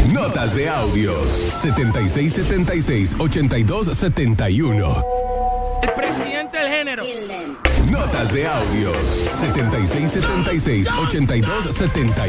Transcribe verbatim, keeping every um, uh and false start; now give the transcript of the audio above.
Notas de audios. setenta y seis setenta y seis, ochenta y dos setenta y uno. El presidente del género. Notas de audios. setenta y seis setenta y seis, ochenta y dos setenta y uno.